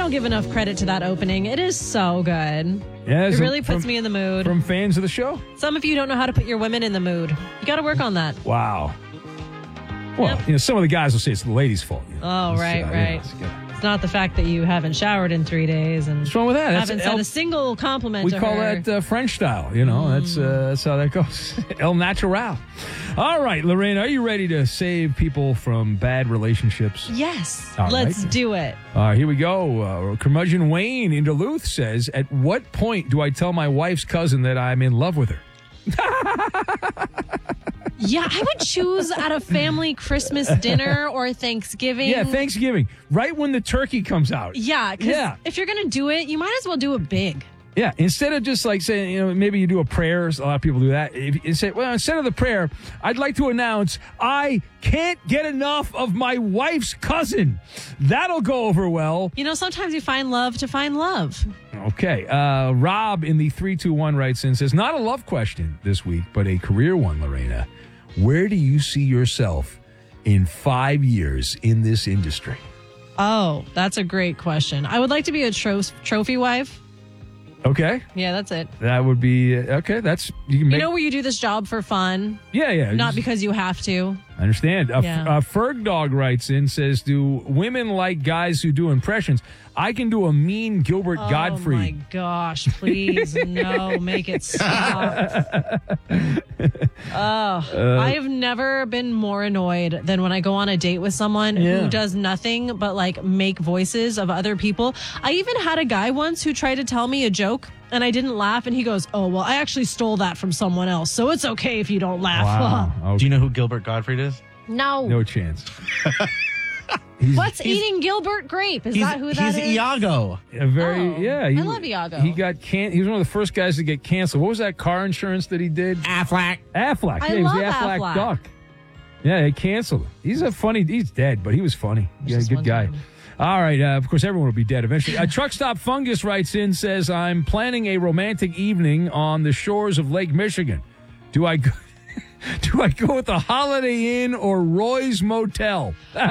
don't give enough credit to that opening. It is so good. Yeah, It really puts me in the mood. From fans of the show? Some of you don't know how to put your women in the mood. You got to work on that. Wow. Well, some of the guys will say it's the ladies' fault. Oh, right. It's not the fact that you haven't showered in 3 days and what's wrong with that? Haven't said a single compliment we to call her. that French style. That's how that goes. El natural. All right, Lorraine, are you ready to save people from bad relationships? Yes. All Let's right. do it. Here we go. Curmudgeon Wayne in Duluth says, at what point do I tell my wife's cousin that I'm in love with her? Yeah, I would choose at a family Christmas dinner or Thanksgiving. Yeah, Thanksgiving. Right when the turkey comes out. Yeah, because if you're going to do it, you might as well do it big. Yeah, instead of just like saying, maybe you do a prayer. A lot of people do that. If you say, well, instead of the prayer, I'd like to announce I can't get enough of my wife's cousin. That'll go over well. Sometimes you find love to find love. Okay. Rob in the 321 writes in, says, not a love question this week, but a career one, Lorena. Where do you see yourself in 5 years in this industry? Oh, that's a great question. I would like to be a trophy wife. Okay. Yeah, that's it. That would be, okay. That's, you can make. Where you do this job for fun. Yeah. Not because you have to. I understand. Yeah. Ferg Dog writes in, says, do women like guys who do impressions? I can do a mean Gilbert Gottfried. Oh, my gosh. Please, no. Make it stop. I have never been more annoyed than when I go on a date with someone who does nothing but, make voices of other people. I even had a guy once who tried to tell me a joke, and I didn't laugh, and he goes, oh, well, I actually stole that from someone else, so it's okay if you don't laugh. Wow. Okay. Do you know who Gilbert Gottfried is? No. No chance. What's eating Gilbert Grape? Is that who that is? He's Iago. I love Iago. He got he was one of the first guys to get canceled. What was that car insurance that he did? Affleck. He was the Affleck duck. Yeah, they canceled him. He's dead, but he was funny. Yeah, good guy. All right. Of course, everyone will be dead eventually. Truck Stop Fungus writes in, says, I'm planning a romantic evening on the shores of Lake Michigan. Do I go with the Holiday Inn or Roy's Motel?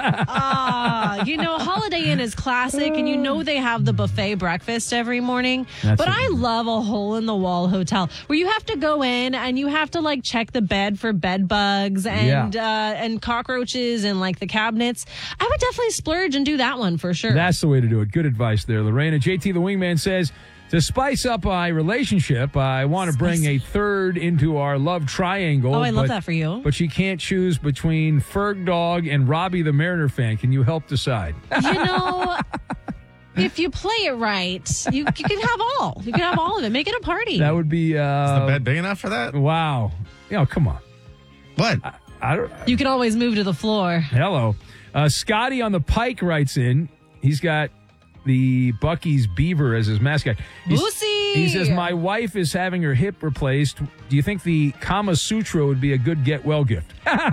Holiday Inn is classic, and they have the buffet breakfast every morning. I love a hole-in-the-wall hotel where you have to go in and you have to, check the bed for bed bugs and cockroaches and, the cabinets. I would definitely splurge and do that one for sure. That's the way to do it. Good advice there, Lorena. JT the Wingman says, to spice up my relationship, I want to bring a third into our love triangle. Oh, I love that for you. But she can't choose between Ferg Dog and Robbie the Mariner fan. Can you help decide? If you play it right, you can have all. You can have all of it. Make it a party. That would be... Is the bed big enough for that? Wow. Come on. What? I don't... You can always move to the floor. Hello. Scotty on the Pike writes in. He's got the Buc-ee's beaver as his mascot. He says, my wife is having her hip replaced. Do you think the Kama Sutra would be a good get-well gift?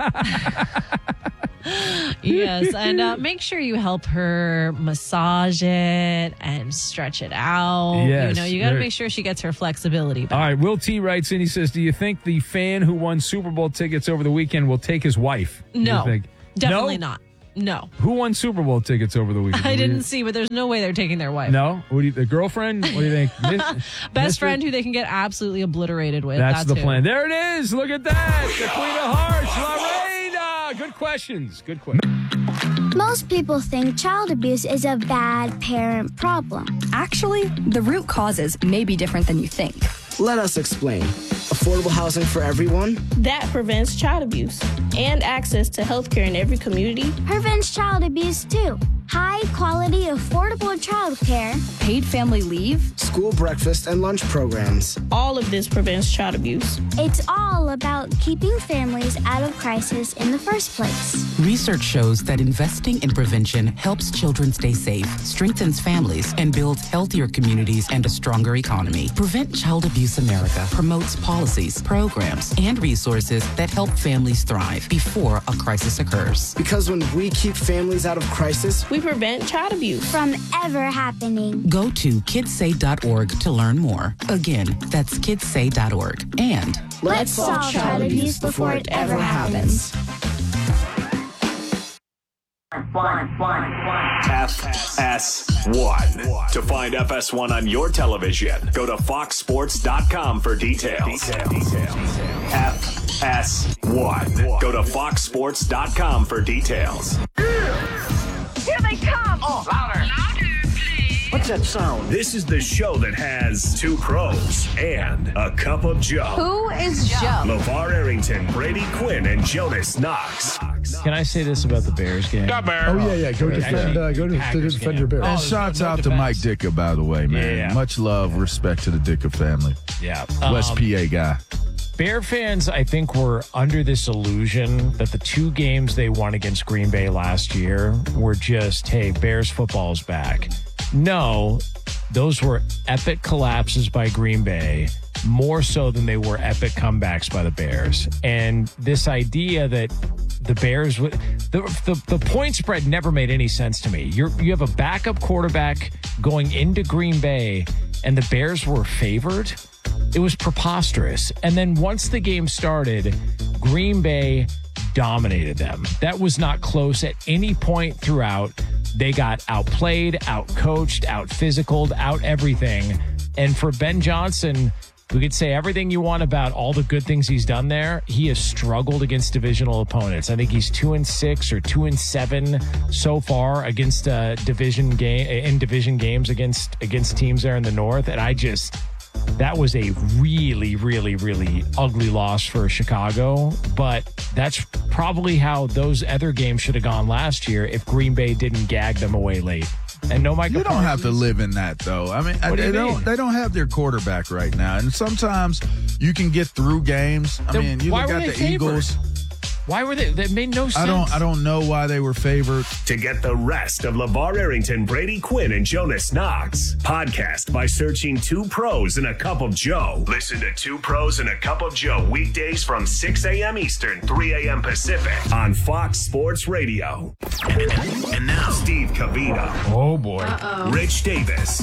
Yes, and make sure you help her massage it and stretch it out. Yes, you got to make sure she gets her flexibility back. All right, Will T writes in. He says, do you think the fan who won Super Bowl tickets over the weekend will take his wife? No, definitely not. No. Who won Super Bowl tickets over the weekend? I didn't see, but there's no way they're taking their wife. No? The girlfriend? What do you think? Best friend who they can get absolutely obliterated with. That's the plan. There it is. Look at that. The Queen of Hearts, Lorena. Good questions. Most people think child abuse is a bad parent problem. Actually, the root causes may be different than you think. Let us explain. Affordable housing for everyone. That prevents child abuse and access to healthcare in every community. Prevents child abuse too. High quality, affordable child care. Paid family leave. School breakfast and lunch programs. All of this prevents child abuse. It's all about keeping families out of crisis in the first place. Research shows that investing in prevention helps children stay safe, strengthens families, and builds healthier communities and a stronger economy. Prevent Child Abuse America promotes policies, programs, and resources that help families thrive before a crisis occurs. Because when we keep families out of crisis, we prevent child abuse from ever happening. Go to kidssay.org to learn more. Again, that's kidssay.org. And let's solve child abuse before it ever happens. FS1. To find FS1 on your television, go to foxsports.com for details. FS1. Go to foxsports.com for details. Here they come! Oh, louder! What's that sound? This is the show that has two pros and a cup of Joe. Who is Joe? LeVar Arrington, Brady Quinn, and Jonas Knox. Can I say this about the Bears game? Oh, yeah. Go defend your Bears. And shouts out to Mike Ditka, by the way, man. Yeah. Much love, respect to the Ditka family. Yeah. West PA guy. Bear fans, I think, were under this illusion that the two games they won against Green Bay last year were just, hey, Bears football's back. No, those were epic collapses by Green Bay, more so than they were epic comebacks by the Bears. And this idea that the Bears would the point spread never made any sense to me. You have a backup quarterback going into Green Bay, and the Bears were favored. It was preposterous. And then once the game started, Green Bay dominated them. That was not close at any point throughout. They got outplayed, outcoached, out-physicaled, out everything. And for Ben Johnson, we could say everything you want about all the good things he's done there. He has struggled against divisional opponents. I think he's 2-6 or 2-7 so far against division games against teams there in the North. And that was a really, really, really ugly loss for Chicago. But that's probably how those other games should have gone last year if Green Bay didn't gag them away late. And no Micah You don't Parsons. have to live in that, though. I mean, they don't have their quarterback right now. And sometimes you can get through games. I mean, you look at the Eagles. Why were they? That made no sense. I don't know why they were favored. To get the rest of LeVar Arrington, Brady Quinn, and Jonas Knox, podcast by searching Two Pros and a Cup of Joe. Listen to Two Pros and a Cup of Joe weekdays from 6 a.m. Eastern, 3 a.m. Pacific on Fox Sports Radio. And now, Steve Covino. Oh, boy. Rich Davis.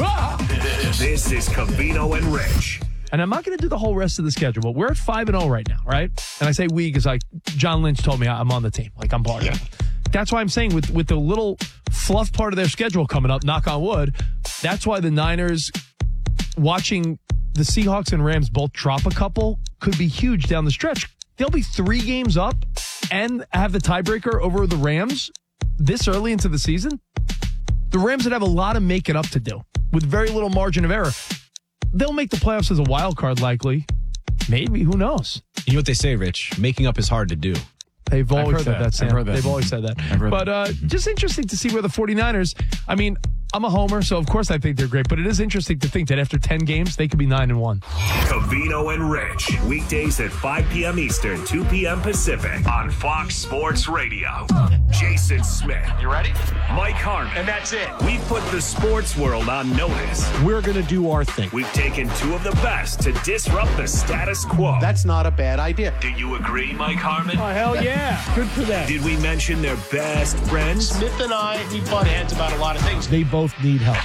This is Covino and Rich. And I'm not going to do the whole rest of the schedule, but we're at 5-0 right now, right? And I say we because John Lynch told me I'm on the team. Like, I'm part of it. That's why I'm saying with the little fluff part of their schedule coming up, knock on wood, that's why the Niners watching the Seahawks and Rams both drop a couple could be huge down the stretch. They'll be 3 games up and have the tiebreaker over the Rams this early into the season. The Rams would have a lot of making up to do with very little margin of error. They'll make the playoffs as a wild card, likely. Maybe. Who knows? You know what they say, Rich? Making up is hard to do. They've always said that, Sam. I've heard that. They've always said that. But just interesting to see where the 49ers, I mean, I'm a homer, so of course I think they're great, but it is interesting to think that after 10 games, they could be 9-1. Covino and Rich, weekdays at 5 p.m. Eastern, 2 p.m. Pacific on Fox Sports Radio. Jason Smith. You ready? Mike Harmon. And that's it. We've put the sports world on notice. We're going to do our thing. We've taken 2 of the best to disrupt the status quo. That's not a bad idea. Do you agree, Mike Harmon? Oh, hell yeah. Good for them. Did we mention their best friends? Smith and I, we butt heads about a lot of things. They both need help.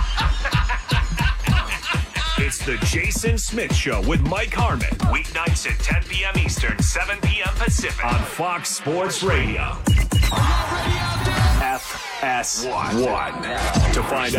It's the Jason Smith Show with Mike Harmon. Weeknights at 10 p.m. Eastern, 7 p.m. Pacific on Fox Sports Radio. FS1. To find